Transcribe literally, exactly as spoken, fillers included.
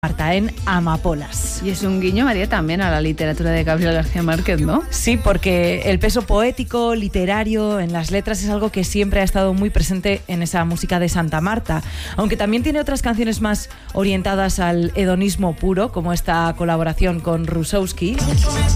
Marta en Amapolas. Y es un guiño, María, también a la literatura de Gabriel García Márquez, ¿no? Sí, porque el peso poético, literario en las letras es algo que siempre ha estado muy presente en esa música de Santa Marta, aunque también tiene otras canciones más orientadas al hedonismo puro, como esta colaboración con Rusowski.